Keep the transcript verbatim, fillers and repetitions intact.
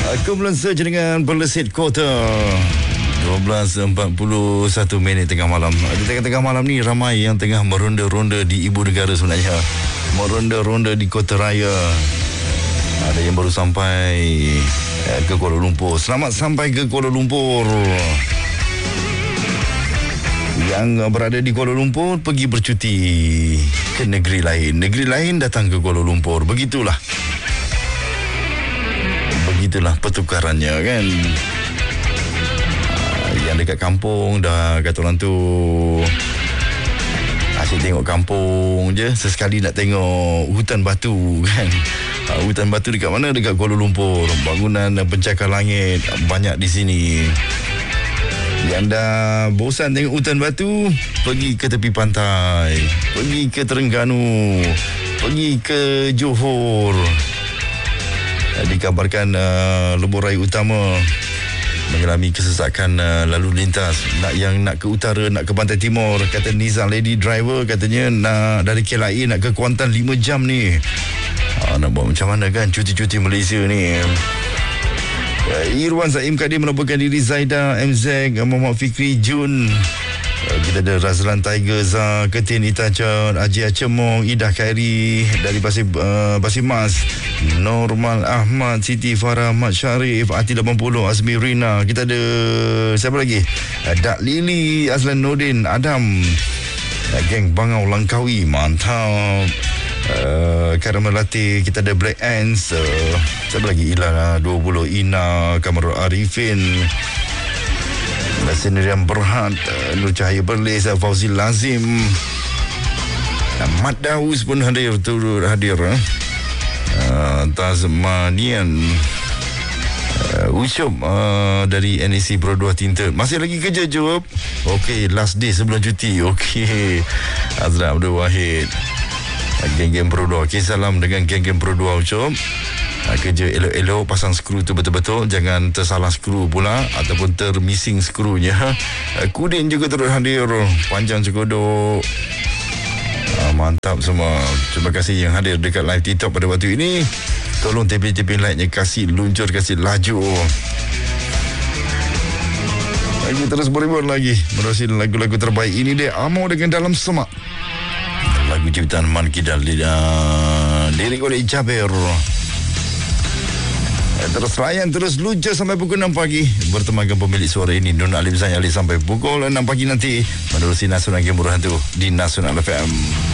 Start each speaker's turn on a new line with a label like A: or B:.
A: Kumpulan saja dengan Perlesit Kota. dua belas empat puluh satu minit tengah malam. Di tengah-tengah malam ni ramai yang tengah meronda-ronda di ibu negara sebenarnya. Meronda-ronda di Kota Raya. Ada yang baru sampai eh, ke Kuala Lumpur. Selamat sampai ke Kuala Lumpur. Yang berada di Kuala Lumpur pergi bercuti ke negeri lain. Negeri lain datang ke Kuala Lumpur. Begitulah. Begitulah pertukarannya kan. Yang dekat kampung dah kata orang tu asyik tengok kampung je, sesekali nak tengok hutan batu kan. Uh, hutan batu dekat mana? Dekat Kuala Lumpur. Bangunan pencakar langit banyak di sini. Yang dah bosan tengok hutan batu, pergi ke tepi pantai, pergi ke Terengganu, pergi ke Johor. Uh, dikabarkan uh, lebuh raya utama mengalami kesesakan uh, lalu lintas. Nak yang nak ke utara, nak ke pantai timur, kata Nizam Lady Driver, katanya nak dari K L I A nak ke Kuantan lima jam ni. Ha, nak buat macam mana kan cuti-cuti Malaysia ni. uh, Irwan Zaim Kadir melaporkan diri, Zaida M Z, Muhammad Fikri Jun. uh, Kita ada Razlan Tiger, Zah Ketin Itaca, Haji Acemong, Idah Khairi dari Pasir, uh, Pasir Mas, Normal Ahmad, Siti Farah, Mat Syarif, Ati lapan puluh, Azmi Rina. Kita ada siapa lagi? uh, Dak Lili, Azlan Nordin, Adam, uh, geng Bangau Langkawi, mantap. Uh, Karamel Latih. Kita ada Black Ants, uh, siapa lagi? Ilah dua puluh, Ina, Kamarul Arifin, Sendirian Berhad, uh, Nur Cahaya Berlis, Fauzi Lazim, uh, Mat Daus pun hadir, turut hadir. uh. uh, Tasmanian, uh, Usyop uh, dari N A C Pro dua Tinted. Masih lagi kerja Job? Okey, last day sebelum cuti. Okey, Azra Abdul Wahid, geng-geng Pro dua. Okay, salam dengan geng-geng Pro dua Ucap. Kerja elok-elok, pasang skru tu betul-betul, jangan tersalah skru pula ataupun termissing skrunya. Kudin juga turut hadir, Panjang Cekodok. Mantap semua. Terima kasih yang hadir dekat live TikTok pada waktu ini. Tolong tapin-tapin like-nya, kasih luncur, kasih laju. Lagi terus beribun lagi menerusi lagu-lagu terbaik. Ini dia Amo dengan Dalam Semak, lagu ciptaan Man Kidal, uh, lirik oleh Jaber. Terus layan, terus luncur sampai pukul enam pagi bertemankan pemilik suara ini, Nun Alim Zayali, sampai pukul enam pagi nanti menerusi Nasional Game Murah tu di Nasional F M.